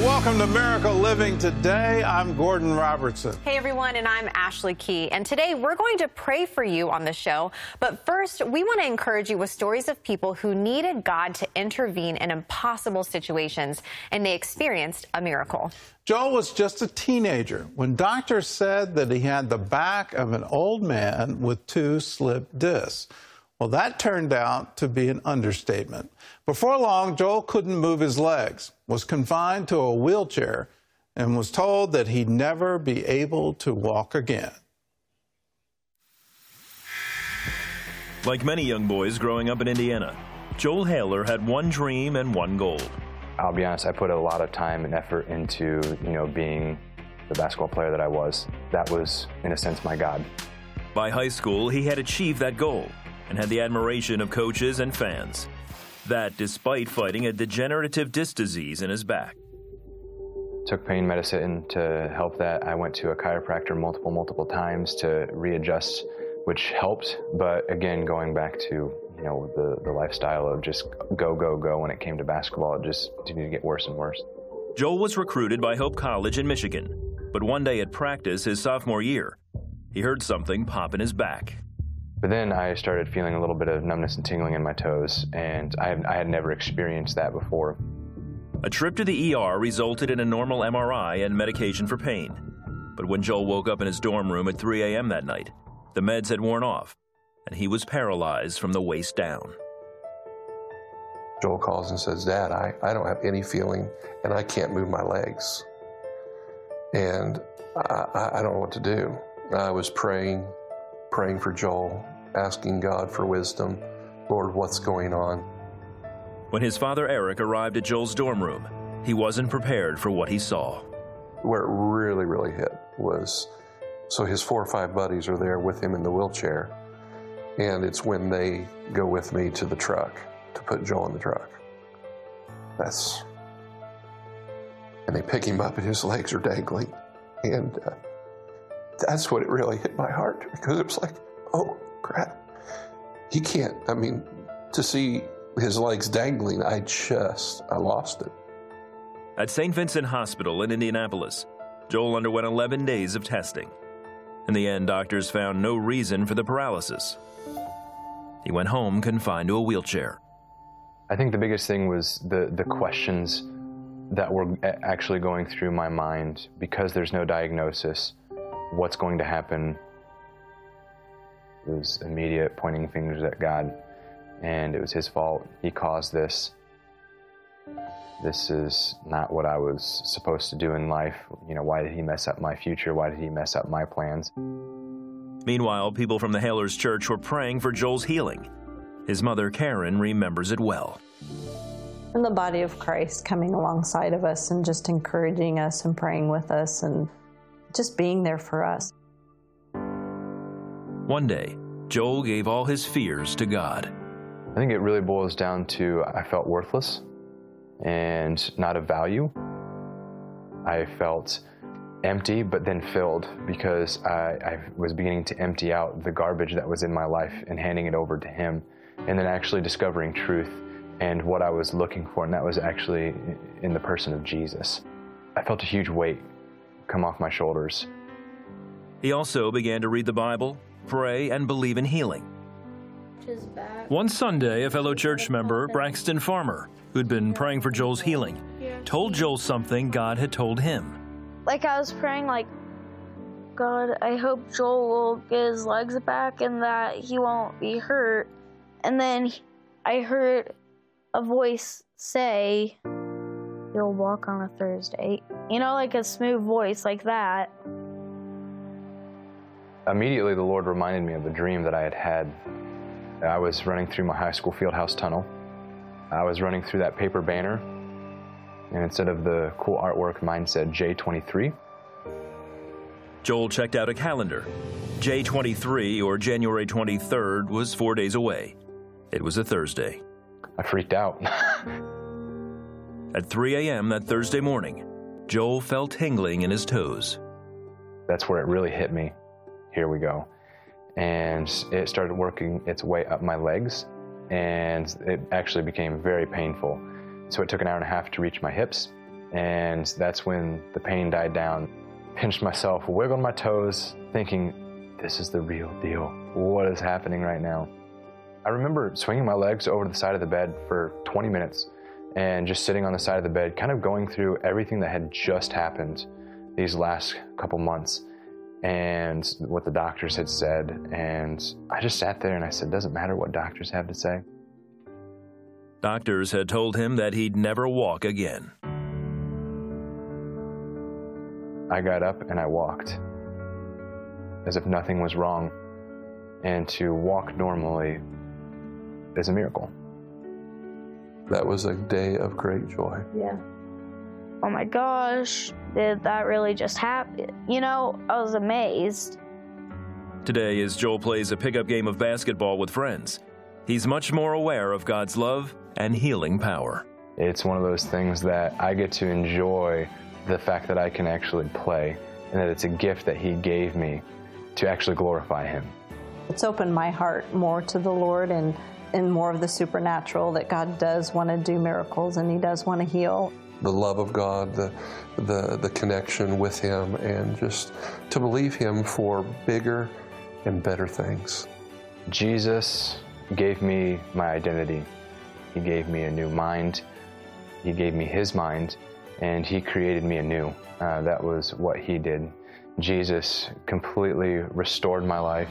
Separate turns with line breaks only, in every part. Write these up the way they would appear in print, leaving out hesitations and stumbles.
Welcome to Miracle Living Today. I'm Gordon Robertson.
Hey everyone, and I'm Ashley Key. And today we're going to pray for you on the show. But first, we want to encourage you with stories of people who needed God to intervene in impossible situations, and they experienced a miracle.
Joel was just a teenager when doctors said that he had the back of an old man with 2 slipped discs. Well, that turned out to be an understatement. Before long, Joel couldn't move his legs, was confined to a wheelchair, and was told that he'd never be able to walk again.
Like many young boys growing up in Indiana, Joel Haler had one dream and one goal.
I'll be honest, I put a lot of time and effort into, being the basketball player that I was. That was, in a sense, my God.
By high school, he had achieved that goal and had the admiration of coaches and fans. That despite fighting a degenerative disc disease in his back.
Took pain medicine to help that. I went to a chiropractor multiple times to readjust, which helped. But again, going back to, the lifestyle of just go when it came to basketball, it just continued to get worse and worse.
Joel was recruited by Hope College in Michigan. But one day at practice his sophomore year, he heard something pop in his back.
But then I started feeling a little bit of numbness and tingling in my toes, and I had never experienced that before.
A trip to the ER resulted in a normal MRI and medication for pain. But when Joel woke up in his dorm room at 3 a.m. that night, the meds had worn off, and he was paralyzed from the waist down.
Joel calls and says, "Dad, I don't have any feeling, and I can't move my legs. And I don't know what to do." I was praying for Joel, asking God for wisdom. Lord, what's going on?
When his father Eric arrived at Joel's dorm room, he wasn't prepared for what he saw.
Where it really hit was, so his 4 or 5 buddies are there with him in the wheelchair, and it's when they go with me to the truck to put Joel in the truck. And they pick him up and his legs are dangling. And that's what it really hit my heart, because it was like, oh, crap. He can't, to see his legs dangling, I lost it.
At St. Vincent Hospital in Indianapolis, Joel underwent 11 days of testing. In the end, doctors found no reason for the paralysis. He went home confined to a wheelchair.
I think the biggest thing was the questions that were actually going through my mind, because there's no diagnosis. What's going to happen? It was immediate pointing fingers at God, and it was his fault. He caused this. This is not what I was supposed to do in life. Why did he mess up my future? Why did he mess up my plans?
Meanwhile, people from the Halers Church were praying for Joel's healing. His mother, Karen, remembers it well.
And the body of Christ coming alongside of us and just encouraging us and praying with us and just being there for us.
One day, Joel gave all his fears to God.
I think it really boils down to I felt worthless and not of value. I felt empty, but then filled, because I was beginning to empty out the garbage that was in my life and handing it over to him, and then actually discovering truth and what I was looking for, and that was actually in the person of Jesus. I felt a huge weight come off my shoulders.
He also began to read the Bible, pray, and believe in healing. One Sunday, a fellow church member, Braxton Farmer, who'd been praying for Joel's healing, told Joel something God had told him.
I was praying, God, I hope Joel will get his legs back and that he won't be hurt. And then I heard a voice say, "You'll walk on a Thursday." A smooth voice like that.
Immediately, the Lord reminded me of a dream that I had had. I was running through my high school fieldhouse tunnel. I was running through that paper banner, and instead of the cool artwork, mine said J23.
Joel checked out a calendar. J23, or January 23rd, was 4 days away. It was a Thursday.
I freaked out.
At 3 a.m. that Thursday morning, Joel felt tingling in his toes.
That's where it really hit me. Here we go. And it started working its way up my legs, and it actually became very painful. So it took an hour and a half to reach my hips, And that's when the pain died down. Pinched myself, wiggled my toes, thinking, this is the real deal. What is happening right now? I remember swinging my legs over to the side of the bed for 20 minutes and just sitting on the side of the bed, kind of going through everything that had just happened these last couple months and what the doctors had said. And I just sat there and I said, doesn't matter what doctors have to say.
Doctors had told him that he'd never walk again.
I got up and I walked as if nothing was wrong. And to walk normally is a miracle.
That was a day of great joy.
Yeah.
Oh my gosh, did that really just happen? You know, I was amazed.
Today, as Joel plays a pickup game of basketball with friends, he's much more aware of God's love and healing power.
It's one of those things that I get to enjoy the fact that I can actually play and that it's a gift that He gave me to actually glorify Him.
It's opened my heart more to the Lord and more of the supernatural, that God does want to do miracles and He does want to heal.
The love of God, the connection with Him, and just to believe Him for bigger and better things.
Jesus gave me my identity. He gave me a new mind. He gave me His mind, and He created me anew. That was what He did. Jesus completely restored my life.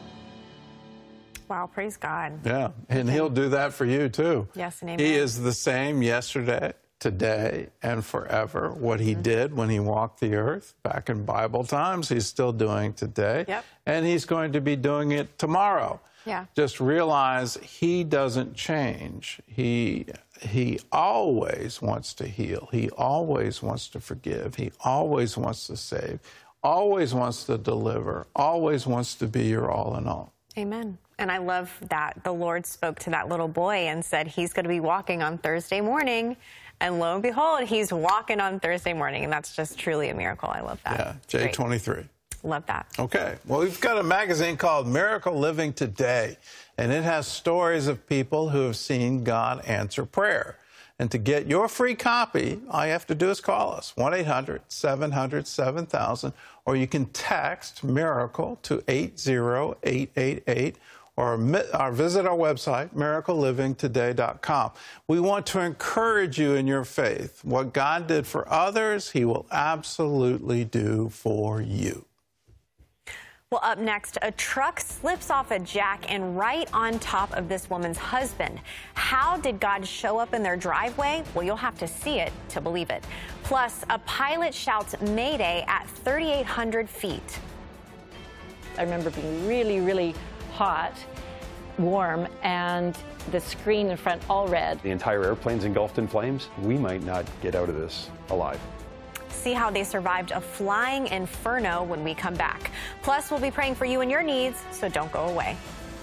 Wow, praise God.
Yeah, and He'll do that for you too.
Yes, and amen.
He is the same yesterday, today, and forever. What He did when He walked the earth back in Bible times, He's still doing today.
Yep.
And He's going to be doing it tomorrow.
Yeah.
Just realize He doesn't change. He always wants to heal. He always wants to forgive. He always wants to save, always wants to deliver, always wants to be your all in all.
Amen. And I love that the Lord spoke to that little boy and said he's going to be walking on Thursday morning. And lo and behold, he's walking on Thursday morning. And that's just truly a miracle. I love that.
Yeah, J23.
Love that.
Okay. Well, we've got a magazine called Miracle Living Today, and it has stories of people who have seen God answer prayer. And to get your free copy, all you have to do is call us, 1-800-700-7000, or you can text MIRACLE to 80888, or visit our website, miraclelivingtoday.com. We want to encourage you in your faith. What God did for others, He will absolutely do for you.
Well, up next, a truck slips off a jack and right on top of this woman's husband. How did God show up in their driveway? Well, you'll have to see it to believe it. Plus, a pilot shouts Mayday at 3,800 feet.
I remember being really, really hot, warm, and the screen in front all red.
The entire airplane's engulfed in flames. We might not get out of this alive.
See how they survived a flying inferno when we come back. Plus, we'll be praying for you and your needs, so don't go away.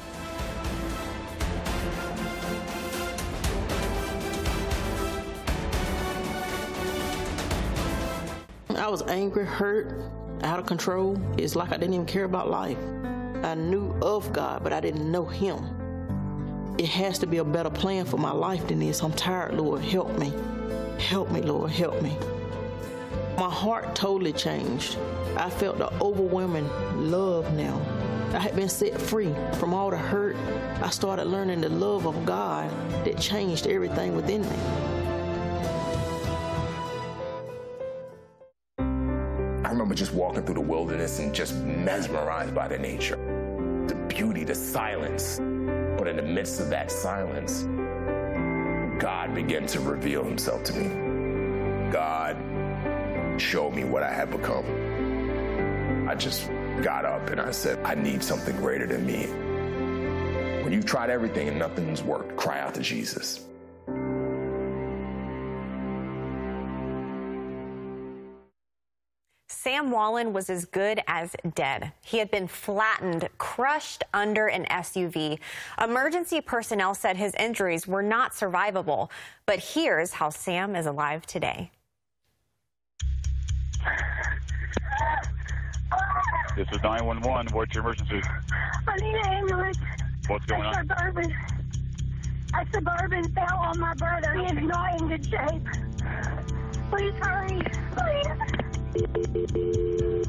I was angry, hurt, out of control. It's like I didn't even care about life. I knew of God, but I didn't know Him. It has to be a better plan for my life than this. I'm tired, Lord. Help me. Help me, Lord. Help me. My heart totally changed. I felt the overwhelming love now. I had been set free from all the hurt. I started learning the love of God that changed everything within me.
I remember just walking through the wilderness and just mesmerized by the nature, the beauty, the silence. But in the midst of that silence, God began to reveal Himself to me. God showed me what I had become. I just got up and I said, I need something greater than me. When you've tried everything and nothing's worked, cry out to Jesus.
Sam Wallen was as good as dead. He had been flattened, crushed under an SUV. Emergency personnel said his injuries were not survivable. But here's how Sam is alive today.
This is 911. What's your emergency?
I need an ambulance.
What's going on?
A Suburban fell on my brother. He is not in good shape. Please hurry. Please.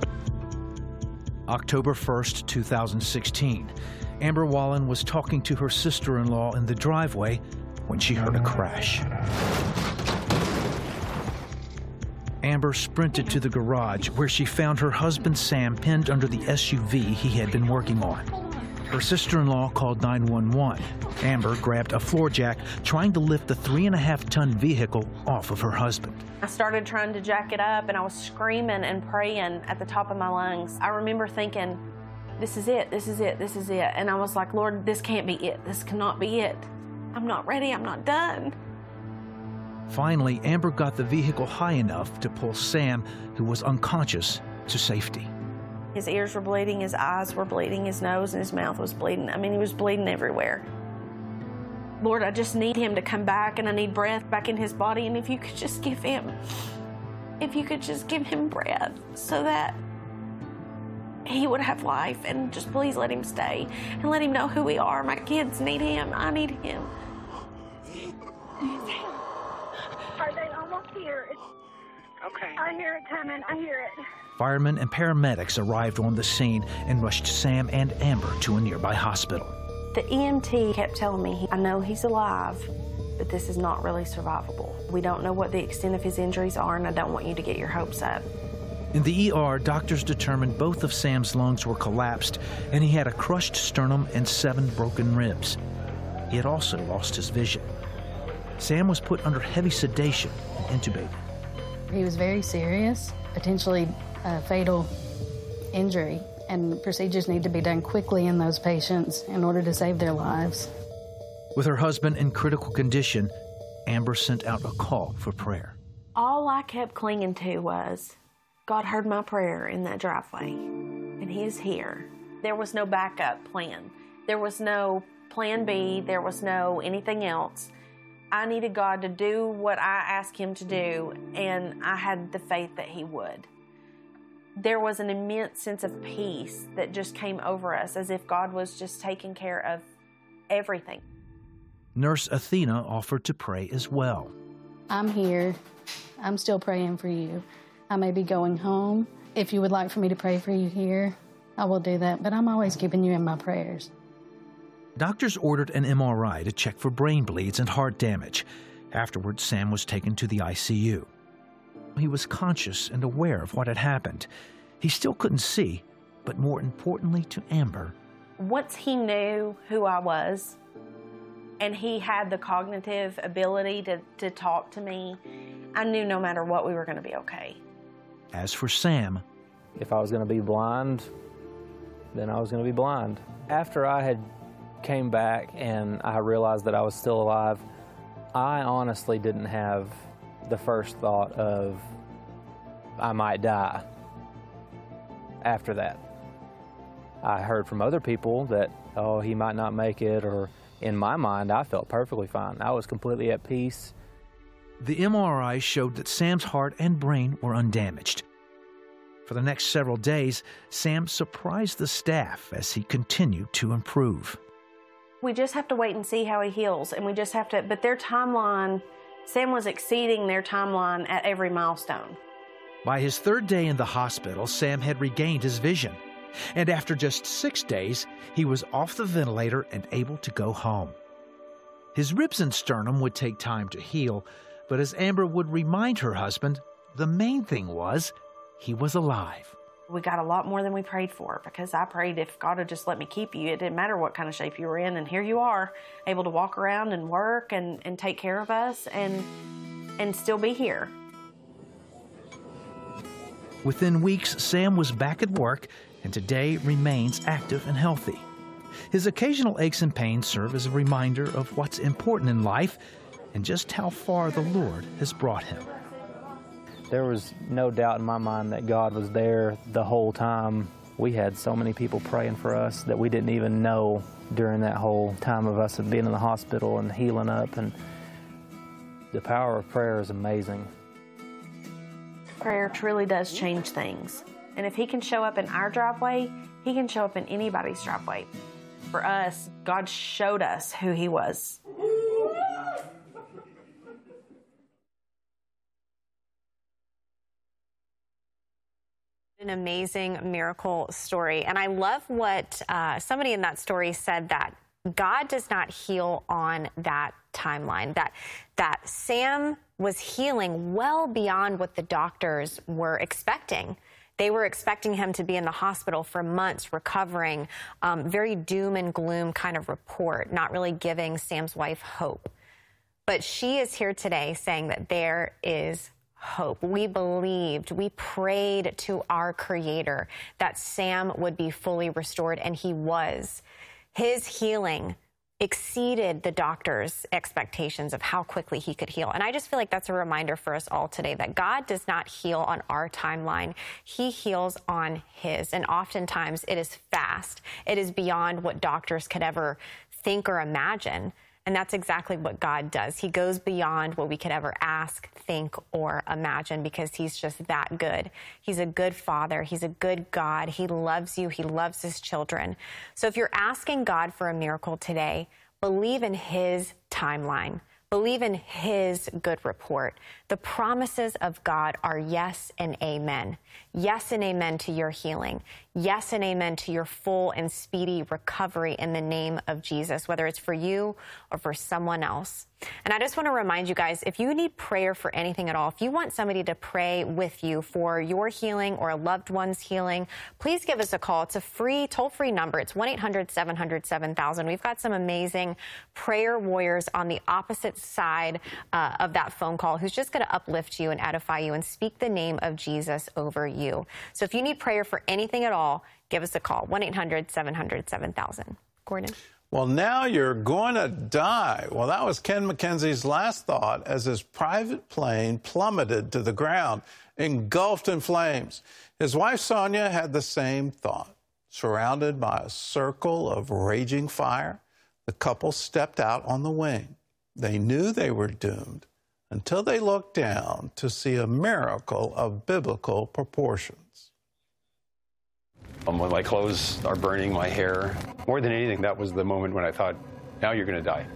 October 1st, 2016. Amber Wallen was talking to her sister-in-law in the driveway when she heard a crash. Amber sprinted to the garage where she found her husband Sam pinned under the SUV he had been working on. Her sister-in-law called 911. Amber grabbed a floor jack, trying to lift the 3.5-ton vehicle off of her husband.
I started trying to jack it up, and I was screaming and praying at the top of my lungs. I remember thinking, this is it, this is it, this is it. And I was like, Lord, this can't be it. This cannot be it. I'm not ready. I'm not done.
Finally, Amber got the vehicle high enough to pull Sam, who was unconscious, to safety.
His ears were bleeding, his eyes were bleeding, his nose and his mouth was bleeding. I mean, he was bleeding everywhere. Lord, I just need him to come back, and I need breath back in his body. And if you could just give him breath so that he would have life, and just please let him stay and let him know who we are. My kids need him. I need him.
Are they almost here? Okay. I hear it coming. I hear it.
Firemen and paramedics arrived on the scene and rushed Sam and Amber to a nearby hospital.
The EMT kept telling me, I know he's alive, but this is not really survivable. We don't know what the extent of his injuries are, and I don't want you to get your hopes up.
In the ER, doctors determined both of Sam's lungs were collapsed, and he had a crushed sternum and 7 broken ribs. He had also lost his vision. Sam was put under heavy sedation and intubated.
He was very serious, potentially a fatal injury, and procedures need to be done quickly in those patients in order to save their lives.
With her husband in critical condition, Amber sent out a call for prayer.
All I kept clinging to was, God heard my prayer in that driveway, and he is here. There was no backup plan. There was no plan B. There was no anything else. I needed God to do what I asked him to do, and I had the faith that he would. There was an immense sense of peace that just came over us, as if God was just taking care of everything.
Nurse Athena offered to pray as well.
I'm here. I'm still praying for you. I may be going home. If you would like for me to pray for you here, I will do that, but I'm always keeping you in my prayers.
Doctors ordered an MRI to check for brain bleeds and heart damage. Afterwards, Sam was taken to the ICU. He was conscious and aware of what had happened. He still couldn't see, but more importantly to Amber,
once he knew who I was, and he had the cognitive ability to talk to me, I knew no matter what, we were going to be okay.
As for Sam,
if I was going to be blind, then I was going to be blind. After I had came back and I realized that I was still alive, I honestly didn't have the first thought of I might die. After that, I heard from other people that, oh, he might not make it, or in my mind, I felt perfectly fine. I was completely at peace.
The MRI showed that Sam's heart and brain were undamaged. For the next several days, Sam surprised the staff as he continued to improve.
We just have to wait and see how he heals, and we just have to, but their timeline, Sam was exceeding their timeline at every milestone.
By his 3rd day in the hospital, Sam had regained his vision. And after just 6 days, he was off the ventilator and able to go home. His ribs and sternum would take time to heal, but as Amber would remind her husband, the main thing was he was alive.
We got a lot more than we prayed for, because I prayed if God would just let me keep you, it didn't matter what kind of shape you were in, and here you are, able to walk around and work and take care of us and still be here.
Within weeks, Sam was back at work and today remains active and healthy. His occasional aches and pains serve as a reminder of what's important in life and just how far the Lord has brought him.
There was no doubt in my mind that God was there the whole time. We had so many people praying for us that we didn't even know during that whole time of us being in the hospital and healing up. And the power of prayer is amazing.
Prayer truly does change things. And if he can show up in our driveway, he can show up in anybody's driveway. For us, God showed us who he was.
An amazing miracle story. And I love what somebody in that story said, that God does not heal on that timeline, that Sam was healing well beyond what the doctors were expecting. They were expecting him to be in the hospital for months recovering, very doom and gloom kind of report, not really giving Sam's wife hope. But she is here today saying that there is hope. We believed, we prayed to our Creator that Sam would be fully restored, and he was. His healing exceeded the doctor's expectations of how quickly he could heal. And I just feel like that's a reminder for us all today that God does not heal on our timeline. He heals on his. And oftentimes it is fast. It is beyond what doctors could ever think or imagine. And that's exactly what God does. He goes beyond what we could ever ask, think, or imagine, because he's just that good. He's a good Father. He's a good God. He loves you. He loves his children. So if you're asking God for a miracle today, believe in his timeline. Believe in his good report. The promises of God are yes and amen. Yes and amen to your healing. Yes and amen to your full and speedy recovery in the name of Jesus, whether it's for you or for someone else. And I just want to remind you guys, if you need prayer for anything at all, if you want somebody to pray with you for your healing or a loved one's healing, please give us a call. It's a free, toll-free number. It's 1-800-700-7000. We've got some amazing prayer warriors on the opposite side of that phone call who's just going to uplift you and edify you and speak the name of Jesus over you. So if you need prayer for anything at all, give us a call, 1-800-700-7000. Gordon?
Well, now you're going to die. Well, that was Ken McKenzie's last thought as his private plane plummeted to the ground, engulfed in flames. His wife, Sonia, had the same thought. Surrounded by a circle of raging fire, the couple stepped out on the wing. They knew they were doomed until they looked down to see a miracle of biblical proportions.
When my clothes are burning, my hair, more than anything, that was the moment when I thought, now you're going to die.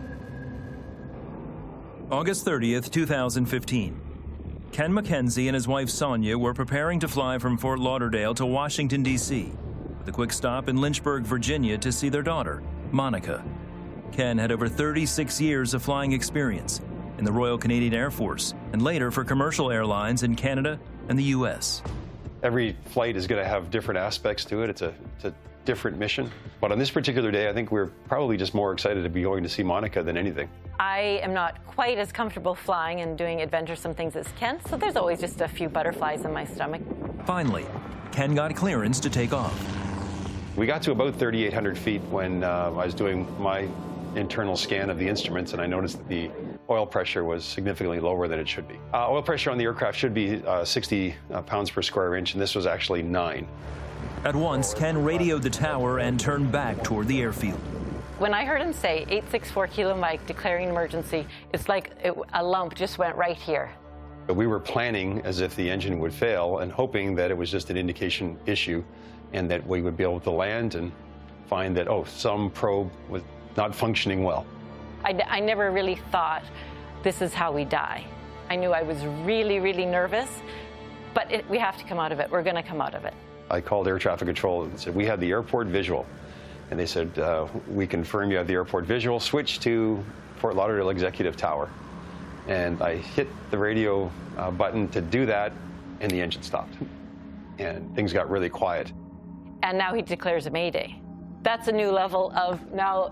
August 30th, 2015. Ken McKenzie and his wife Sonia were preparing to fly from Fort Lauderdale to Washington, D.C., with a quick stop in Lynchburg, Virginia, to see their daughter, Monica. Ken had over 36 years of flying experience in the Royal Canadian Air Force and later for commercial airlines in Canada and the U.S.
Every flight is going to have different aspects to it. It's a different mission. But on this particular day, I think we're probably just more excited to be going to see Monica than anything.
I am not quite as comfortable flying and doing adventuresome things as Ken, so there's always just a few butterflies in my stomach.
Finally, Ken got clearance to take off.
We got to about 3,800 feet when I was doing my internal scan of the instruments, and I noticed that the oil pressure was significantly lower than it should be. Oil pressure on the aircraft should be 60 pounds per square inch, and this was actually 9.
At once, Ken radioed the tower and turned back toward the airfield.
When I heard him say 864 Kilo Mike declaring emergency, it's like a lump just went right here.
We were planning as if the engine would fail and hoping that it was just an indication issue and that we would be able to land and find that, oh, some probe was not functioning well.
I never really thought this is how we die. I knew I was really, really nervous, but we have to come out of it. We're going to come out of it.
I called air traffic control and said, we have the airport visual. And they said, we confirm you have the airport visual. Switch to Fort Lauderdale Executive Tower. And I hit the radio button to do that, and the engine stopped. And things got really quiet.
And now he declares a Mayday. That's a new level of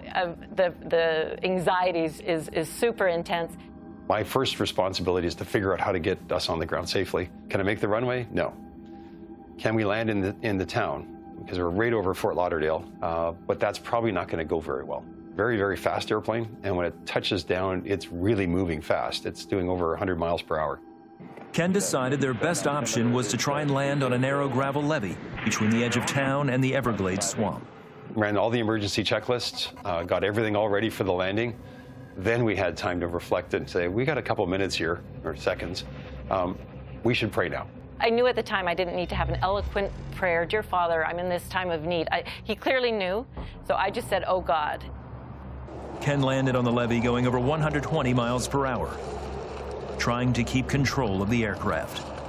the anxieties is super intense.
My first responsibility is to figure out how to get us on the ground safely. Can I make the runway? No. Can we land in the town? Because we're right over Fort Lauderdale, but that's probably not going to go very well. Very, very fast airplane, and when it touches down, it's really moving fast. It's doing over 100 miles per hour.
Ken decided their best option was to try and land on a narrow gravel levee between the edge of town and the Everglades swamp.
Ran all the emergency checklists, got everything all ready for the landing. Then we had time to reflect and say, we got a couple minutes here, or seconds. We should pray now.
I knew at the time I didn't need to have an eloquent prayer. Dear Father, I'm in this time of need. He clearly knew, so I just said, oh God.
Ken landed on the levee going over 120 miles per hour, trying to keep control of the aircraft.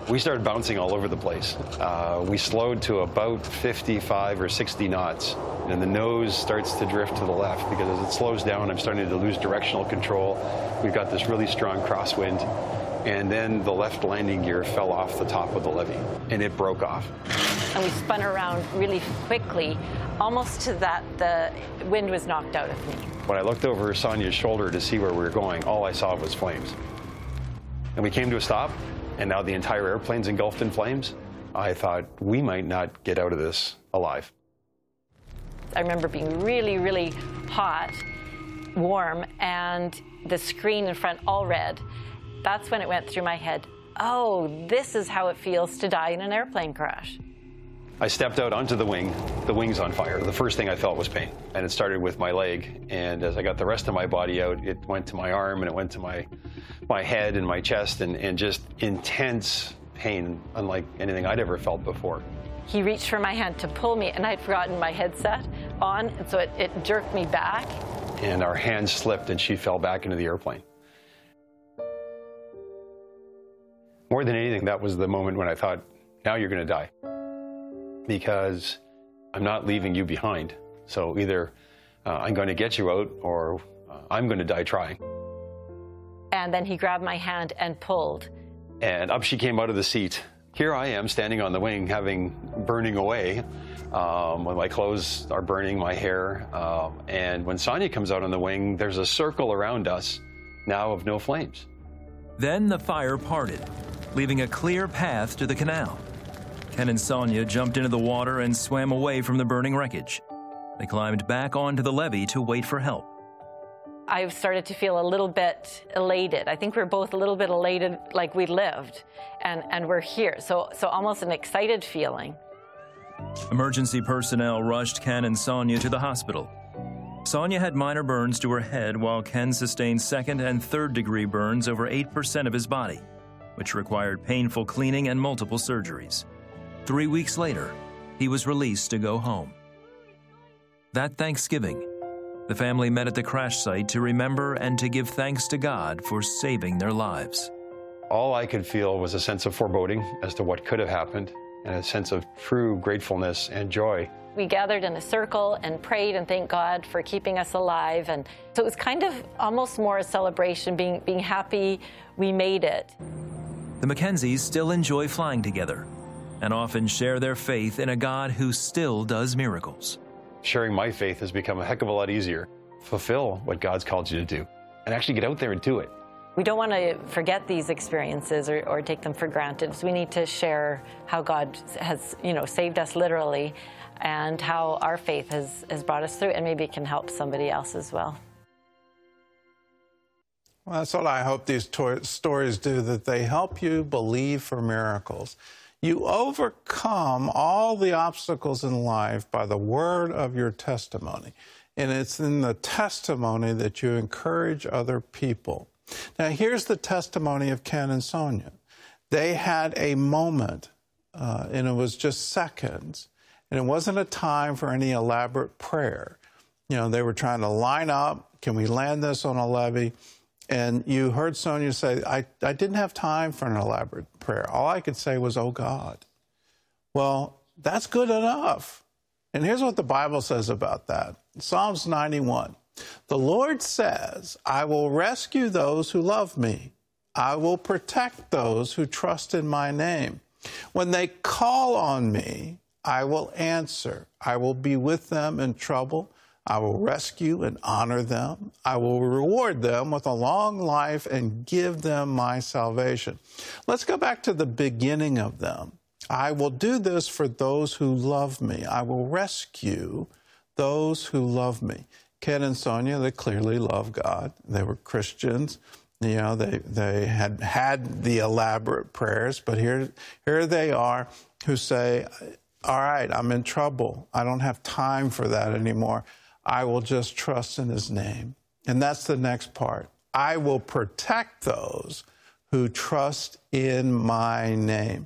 We started bouncing all over the place. We slowed to about 55 or 60 knots, and the nose starts to drift to the left because as it slows down, I'm starting to lose directional control. We've got this really strong crosswind, and then the left landing gear fell off the top of the levee, and it broke off.
And we spun around really quickly, almost to that the wind was knocked out of me.
When I looked over Sonia's shoulder to see where we were going, all I saw was flames. And we came to a stop, and now the entire airplane's engulfed in flames. I thought, we might not get out of this alive.
I remember being really, really hot, warm, and the screen in front all red. That's when it went through my head, oh, this is how it feels to die in an airplane crash.
I stepped out onto the wing's on fire. The first thing I felt was pain, and it started with my leg, and as I got the rest of my body out, it went to my arm, and it went to my head and my chest, and just intense pain, unlike anything I'd ever felt before.
He reached for my hand to pull me, and I'd forgotten my headset on, and so it jerked me back.
And our hands slipped, and she fell back into the airplane. More than anything, that was the moment when I thought, now you're going to die. Because I'm not leaving you behind. So either I'm going to get you out or I'm going to die trying.
And then he grabbed my hand and pulled.
And up she came out of the seat. Here I am standing on the wing, burning away. When my clothes are burning, my hair. And when Sonia comes out on the wing, there's a circle around us now of no flames.
Then the fire parted, leaving a clear path to the canal. Ken and Sonia jumped into the water and swam away from the burning wreckage. They climbed back onto the levee to wait for help.
I started to feel a little bit elated. I think we were both a little bit elated, like we lived, and we're here. So almost an excited feeling.
Emergency personnel rushed Ken and Sonia to the hospital. Sonia had minor burns to her head, while Ken sustained second and third degree burns over 8% of his body, which required painful cleaning and multiple surgeries. 3 weeks later, he was released to go home. That Thanksgiving, the family met at the crash site to remember and to give thanks to God for saving their lives.
All I could feel was a sense of foreboding as to what could have happened and a sense of true gratefulness and joy.
We gathered in a circle and prayed and thanked God for keeping us alive. And so it was kind of almost more a celebration, being happy we made it.
The Mackenzies still enjoy flying together and often share their faith in a God who still does miracles.
Sharing my faith has become a heck of a lot easier. Fulfill what God's called you to do and actually get out there and do it.
We don't want to forget these experiences or take them for granted. So we need to share how God has, saved us literally and how our faith has brought us through, and maybe it can help somebody else as well.
Well, that's what I hope these stories do, that they help you believe for miracles. You overcome all the obstacles in life by the word of your testimony. And it's in the testimony that you encourage other people. Now, here's the testimony of Ken and Sonia. They had a moment, and it was just seconds, and it wasn't a time for any elaborate prayer. They were trying to line up, can we land this on a levee? And you heard Sonia say, I didn't have time for an elaborate prayer. All I could say was, oh, God. Well, that's good enough. And here's what the Bible says about that. Psalms 91. The Lord says, I will rescue those who love me. I will protect those who trust in my name. When they call on me, I will answer. I will be with them in trouble. I will rescue and honor them. I will reward them with a long life and give them my salvation. Let's go back to the beginning of them. I will do this for those who love me. I will rescue those who love me. Ken and Sonia, they clearly love God. They were Christians. They had the elaborate prayers, but here they are who say, all right, I'm in trouble. I don't have time for that anymore. I will just trust in his name. And that's the next part. I will protect those who trust in my name.